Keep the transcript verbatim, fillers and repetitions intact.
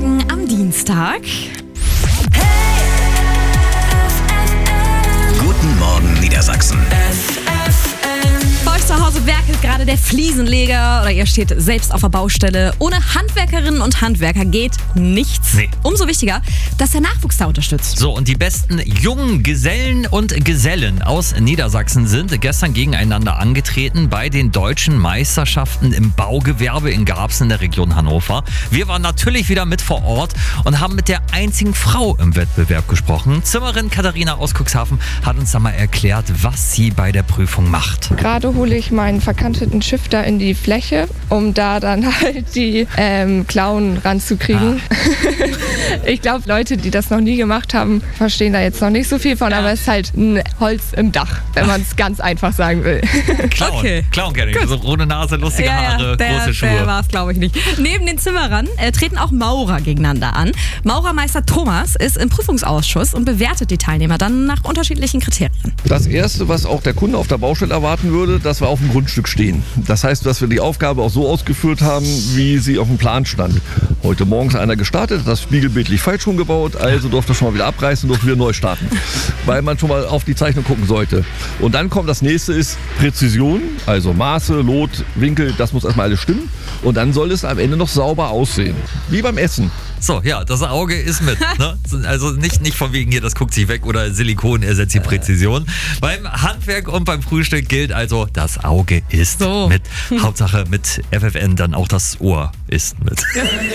Morgen am Dienstag. Guten Morgen Niedersachsen. Bei euch zu Hause werkelt gerade der Fliesenleger oder ihr steht selbst auf der Baustelle. Ohne Handwerkerinnen und Handwerker geht nichts. Nee. Umso wichtiger, dass der Nachwuchs da unterstützt. So, und die besten jungen Gesellen und Gesellen aus Niedersachsen sind gestern gegeneinander angetreten bei den deutschen Meisterschaften im Baugewerbe in Garbsen in der Region Hannover. Wir waren natürlich wieder mit vor Ort und haben mit der einzigen Frau im Wettbewerb gesprochen. Zimmerin Katharina aus Cuxhaven hat uns da mal erklärt, was sie bei der Prüfung macht. Gerade hole ich meinen verkanteten Shifter in die Fläche, um da dann halt die ähm, Klauen ranzukriegen. Ah. Ich glaube, Leute, die das noch nie gemacht haben, verstehen da jetzt noch nicht so viel von, ja. aber es ist halt ein Holz im Dach, wenn man es ganz einfach sagen will. Klauen, Okay. Klauen kenne ich. So runde Nase, lustige Ja, ja, Haare, der, große Schuhe. Der war es, glaube ich, nicht. Neben den Zimmerern äh, treten auch Maurer gegeneinander an. Maurermeister Thomas ist im Prüfungsausschuss und bewertet die Teilnehmer dann nach unterschiedlichen Kriterien. Das Erste, was auch der Kunde auf der Baustelle erwarten würde, dass wir auf dem Grundstück stehen. Das heißt, dass wir die Aufgabe auch so ausgeführt haben, wie sie auf dem Plan stand. Heute Morgen ist einer gestartet, das spiegelbildlich falsch umgebaut, also durfte er schon mal wieder abreißen, durfte wieder neu starten. Weil man schon mal auf die Zeichnung gucken sollte. Und dann kommt das nächste, ist Präzision, also Maße, Lot, Winkel, das muss erstmal alles stimmen. Und dann soll es am Ende noch sauber aussehen. Wie beim Essen. So, ja, das Auge ist mit. Ne? Also nicht, nicht von wegen hier, das guckt sich weg oder Silikon ersetzt die Präzision. Beim Handwerk und beim Frühstück gilt also, das Auge ist So. mit. Hauptsache mit F F N dann auch das Ohr ist mit.